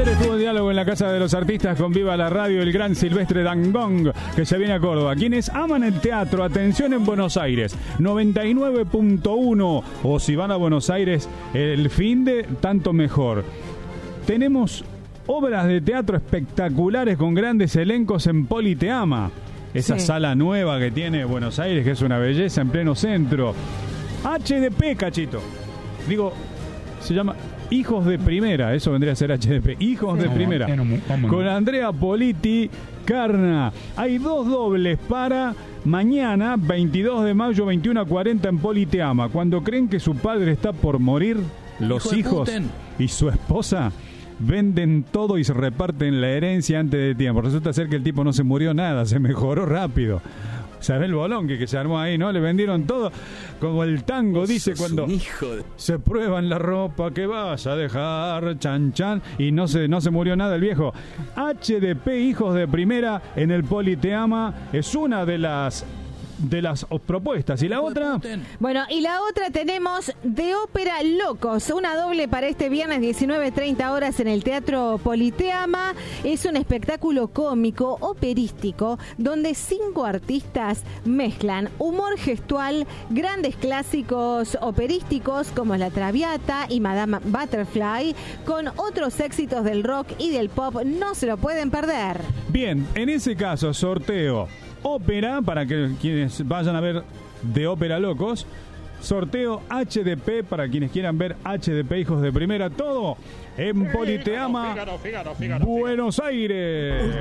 Ayer estuvo en diálogo en la Casa de los Artistas con Viva la Radio el gran Silvestre Dangond, que se viene a Córdoba. Quienes aman el teatro, atención en Buenos Aires, 99.1, o si van a Buenos Aires el fin de tanto mejor. Tenemos obras de teatro espectaculares con grandes elencos en Politeama, esa sala nueva que tiene Buenos Aires, que es una belleza en pleno centro. HDP, cachito. Digo, se llama Hijos de Primera, eso vendría a ser HDP, Hijos de Primera, con Andrea Politi, Carna. Hay 2 dobles para mañana, 22 de mayo, 21:40 en Politeama. Cuando creen que su padre está por morir, los hijos y su esposa venden todo y se reparten la herencia antes de tiempo. Resulta ser que el tipo no se murió nada, se mejoró rápido. ¿Sabés el bolón que se armó ahí, no? Le vendieron todo, como el tango dice, cuando se prueban la ropa que vas a dejar, chan chan, y no se murió nada el viejo. HDP, Hijos de Primera, en el Politeama, es una de las propuestas. ¿Y la otra? Bueno, y la otra tenemos de Ópera Locos, una doble para este viernes 19:30 horas en el Teatro Politeama. Es un espectáculo cómico, operístico, donde 5 artistas mezclan humor gestual, grandes clásicos operísticos como La Traviata y Madame Butterfly, con otros éxitos del rock y del pop. No se lo pueden perder. Bien, en ese caso, sorteo ópera, para que quienes vayan a ver de Ópera Locos, sorteo HDP para quienes quieran ver HDP, Hijos de Primera, todo en Politeama, Buenos Aires.